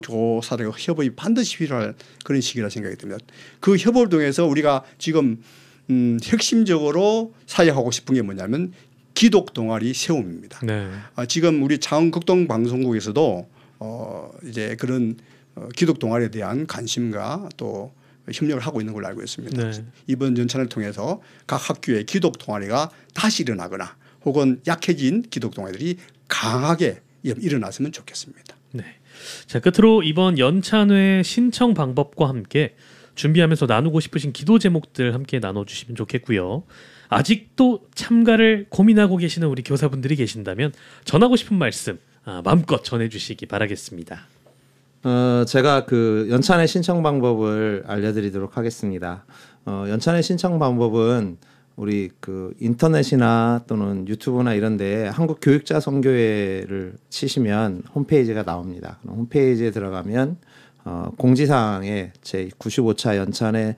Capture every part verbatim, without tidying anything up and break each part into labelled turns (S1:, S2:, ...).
S1: 교사들과 협업이 반드시 필요할 그런 시기라 생각이 듭니다. 그 협업을 통해서 우리가 지금 음, 핵심적으로 사역하고 싶은 게 뭐냐면 기독 동아리 세움입니다. 네. 아, 지금 우리 창원극동방송국에서도 어, 이제 그런 어, 기독 동아리에 대한 관심과 또 협력을 하고 있는 걸로 알고 있습니다. 네. 이번 연찬을 통해서 각 학교의 기독 동아리가 다시 일어나거나 혹은 약해진 기독 동아리들이 강하게 일어났으면 좋겠습니다.
S2: 네. 자, 끝으로 이번 연찬회 신청 방법과 함께 준비하면서 나누고 싶으신 기도 제목들 함께 나눠주시면 좋겠고요. 아직도 참가를 고민하고 계시는 우리 교사분들이 계신다면 전하고 싶은 말씀 아, 마음껏 전해주시기 바라겠습니다.
S3: 어, 제가 그 연찬회 신청 방법을 알려드리도록 하겠습니다. 어, 연찬회 신청 방법은 우리 그 인터넷이나 또는 유튜브나 이런 데에 한국 교육자 선교회를 치시면 홈페이지가 나옵니다. 홈페이지에 들어가면 어, 공지사항에 제구십오 차 연찬회에서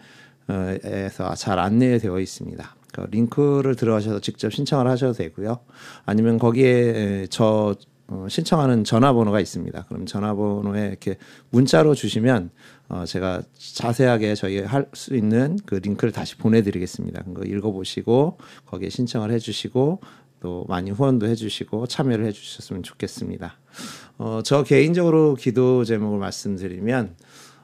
S3: 잘 안내되어 있습니다. 그 링크를 들어가셔서 직접 신청을 하셔도 되고요. 아니면 거기에 저 어, 신청하는 전화번호가 있습니다. 그럼 전화번호에 이렇게 문자로 주시면 어, 제가 자세하게 저희 할 수 있는 그 링크를 다시 보내드리겠습니다. 그거 읽어보시고 거기에 신청을 해주시고 또 많이 후원도 해주시고 참여를 해주셨으면 좋겠습니다. 어, 저 개인적으로 기도 제목을 말씀드리면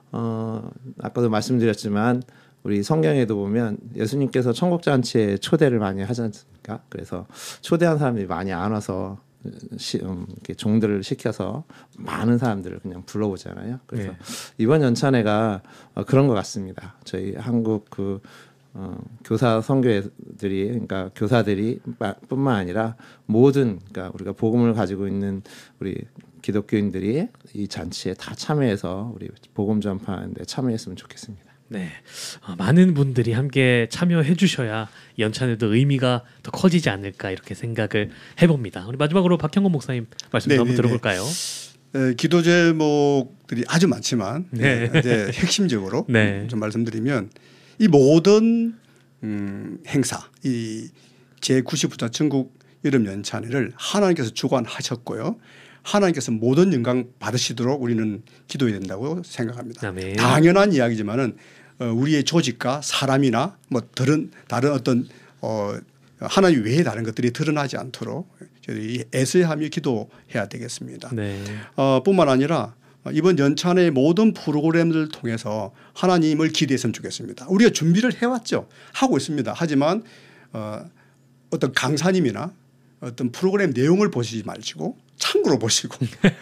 S3: 어, 아까도 말씀드렸지만 우리 성경에도 보면 예수님께서 천국잔치에 초대를 많이 하지 않습니까? 그래서 초대한 사람들이 많이 안 와서 시, 음, 이렇게 종들을 시켜서 많은 사람들을 그냥 불러오잖아요. 그래서 네. 이번 연찬회가 어, 그런 것 같습니다. 저희 한국 그 어, 교사 선교회들이 그러니까 교사들이 뿐만 아니라 모든 그러니까 우리가 복음을 가지고 있는 우리 기독교인들이 이 잔치에 다 참여해서 우리 복음 전파하는 데 참여했으면 좋겠습니다.
S2: 네, 어, 많은 분들이 함께 참여해 주셔야 연찬회도 의미가 더 커지지 않을까 이렇게 생각을 해봅니다. 우리 마지막으로 박형건 목사님 말씀 한번 들어볼까요?
S1: 네, 기도 제목들이 아주 많지만 네. 네, 이제 핵심적으로 네. 좀 말씀드리면 이 모든 음, 행사, 이 제구십오 차 천국 여름 연찬회를 하나님께서 주관하셨고요. 하나님께서 모든 영광 받으시도록 우리는 기도해야 된다고 생각합니다. 아멘. 당연한 이야기지만은 우리의 조직과 사람이나 뭐 다른 다른 어떤 어 하나님 외에 다른 것들이 드러나지 않도록 저희들이 애써하며 기도해야 되겠습니다. 네. 어, 뿐만 아니라 이번 연찬의 모든 프로그램들을 통해서 하나님을 기대했으면 좋겠습니다. 우리가 준비를 해왔죠. 하고 있습니다. 하지만 어, 어떤 강사님이나 어떤 프로그램 내용을 보시지 마시고 참고로 보시고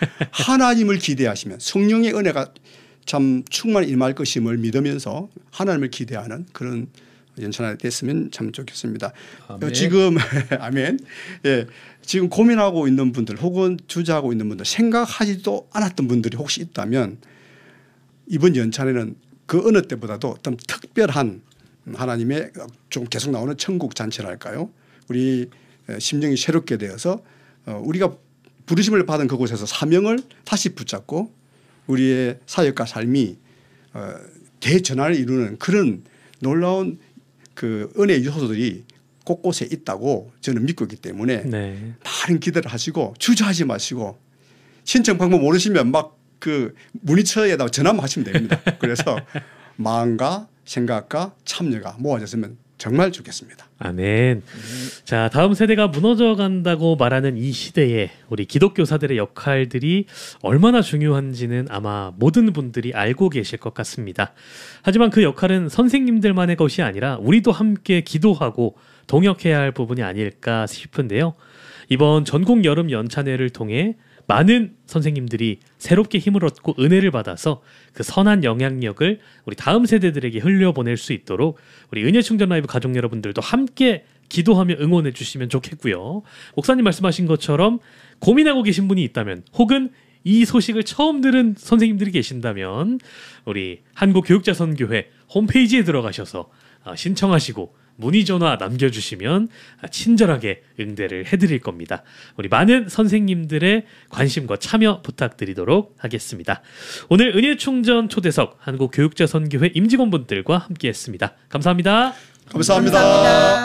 S1: 하나님을 기대하시면 성령의 은혜가 참 충만히 임할 것임을 믿으면서 하나님을 기대하는 그런 연찬회 됐으면 참 좋겠습니다. 아멘. 지금 아멘. 예, 지금 고민하고 있는 분들 혹은 주저하고 있는 분들 생각하지도 않았던 분들이 혹시 있다면 이번 연찬회는 그 어느 때보다도 어떤 특별한 하나님의 좀 계속 나오는 천국 잔치랄까요? 우리 심령이 새롭게 되어서 우리가 부르심을 받은 그곳에서 사명을 다시 붙잡고 우리의 사역과 삶이 대전환을 이루는 그런 놀라운 그 은혜의 요소들이 곳곳에 있다고 저는 믿고 있기 때문에 네. 많은 기대를 하시고 주저하지 마시고 신청 방법 모르시면 막 그 문의처에다 전화만 하시면 됩니다. 그래서 마음과 생각과 참여가 모아졌으면 정말 좋겠습니다.
S2: 아멘. 자, 다음 세대가 무너져 간다고 말하는 이 시대에 우리 기독교사들의 역할들이 얼마나 중요한지는 아마 모든 분들이 알고 계실 것 같습니다. 하지만 그 역할은 선생님들만의 것이 아니라 우리도 함께 기도하고 동역해야 할 부분이 아닐까 싶은데요. 이번 전국 여름 연찬회를 통해 많은 선생님들이 새롭게 힘을 얻고 은혜를 받아서 그 선한 영향력을 우리 다음 세대들에게 흘려보낼 수 있도록 우리 은혜충전 라이브 가족 여러분들도 함께 기도하며 응원해 주시면 좋겠고요. 목사님 말씀하신 것처럼 고민하고 계신 분이 있다면 혹은 이 소식을 처음 들은 선생님들이 계신다면 우리 한국교육자선교회 홈페이지에 들어가셔서 신청하시고 문의 전화 남겨주시면 친절하게 응대를 해드릴 겁니다. 우리 많은 선생님들의 관심과 참여 부탁드리도록 하겠습니다. 오늘 은혜충전 초대석 한국교육자선교회 임직원분들과 함께했습니다. 감사합니다.
S1: 감사합니다. 감사합니다.